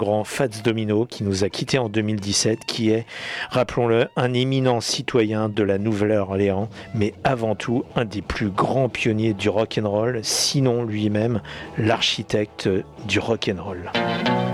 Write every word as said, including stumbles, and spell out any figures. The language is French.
grand Fats Domino qui nous a quittés en deux mille dix-sept, qui est, rappelons-le, un éminent citoyen de la Nouvelle-Orléans, mais avant tout un des plus grands pionniers du rock'n'roll, sinon lui-même l'architecte du rock'n'roll.